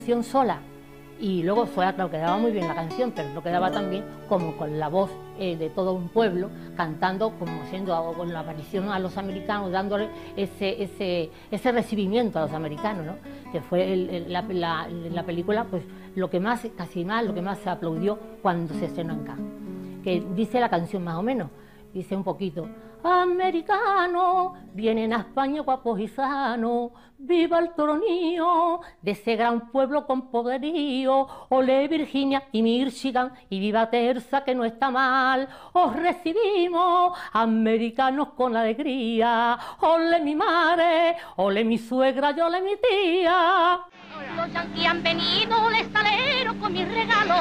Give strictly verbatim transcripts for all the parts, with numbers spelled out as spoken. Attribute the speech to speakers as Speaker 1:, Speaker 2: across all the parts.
Speaker 1: canción sola, y luego sola, claro, quedaba muy bien la canción, pero no quedaba tan bien como con la voz eh, de todo un pueblo cantando, como siendo algo con la aparición a los americanos, dándole ese, ese, ese recibimiento a los americanos, ¿no? Que fue el, el, la, la, la película, pues lo que más, casi más, lo que más se aplaudió cuando se estrenó en Cannes. Que dice la canción más o menos, dice un poquito: americanos vienen a España guapos y sanos, viva el tronío de ese gran pueblo con poderío, ole Virginia y Michigan y viva Terza que no está mal, os recibimos americanos con alegría, ole mi madre, ole mi suegra y ole mi tía.
Speaker 2: Los yanquis han venido de salero con mis regalos.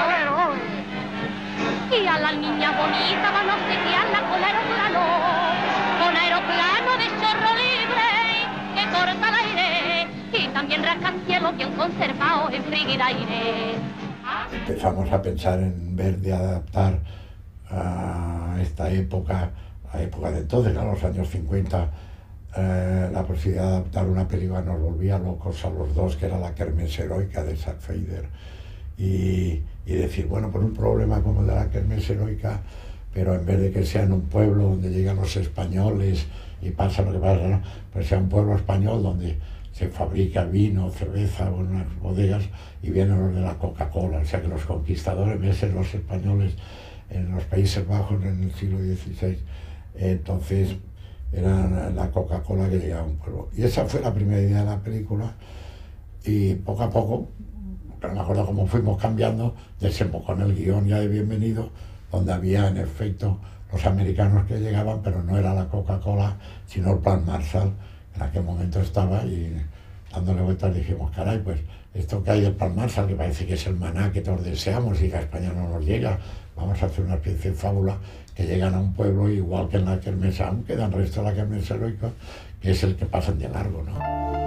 Speaker 2: Y a la niña bonita van a obsequiarla con aeroplano, con aeroplano de chorro libre que corta el aire y también rascacielos bien conservados en Friguiraire.
Speaker 3: Empezamos a pensar en ver de adaptar a esta época, a la época de entonces, a los años cincuenta, eh, la posibilidad de adaptar una película nos volvía locos a los dos, que era La Kermés Heroica de Zack Fader. Y, y decir, bueno, por un problema como el de la Kermés Heroica, pero en vez de que sea en un pueblo donde llegan los españoles y pasa lo que pasa, ¿no? Pues sea un pueblo español donde se fabrica vino, cerveza, unas bodegas, y vienen los de la Coca-Cola, o sea que los conquistadores, meses los españoles en los Países Bajos en el siglo dieciséis, entonces era la Coca-Cola que llegaba a un pueblo. Y esa fue la primera idea de la película, y poco a poco, no me acuerdo cómo fuimos cambiando, desembocó en el guión ya de Bienvenido, donde había en efecto los americanos que llegaban, pero no era la Coca-Cola, sino el Plan Marshall, en aquel momento estaba, y dándole vueltas dijimos, caray, pues esto que hay el Plan Marshall, que parece que es el maná que todos deseamos y que a España no nos llega, vamos a hacer una especie de fábula que llegan a un pueblo igual que en la Kermés, aún queda el resto de la Kermés Heroica, que es el que pasan de largo, ¿no?